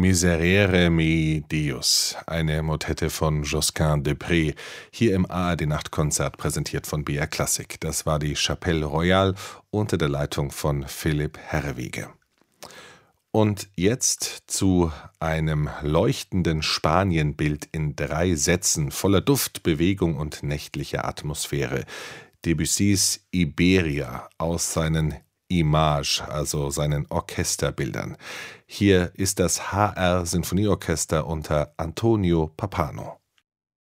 Miserere mi Deus, eine Motette von Josquin de Prez, hier im ARD-Nachtkonzert präsentiert von BR Classic. Das war die Chapelle Royale unter der Leitung von Philipp Herreweghe. Und jetzt zu einem leuchtenden Spanienbild in 3 Sätzen voller Duft, Bewegung und nächtlicher Atmosphäre. Debussys Iberia aus seinen Images, also seinen Orchesterbildern. Hier ist das HR Sinfonieorchester unter Antonio Pappano.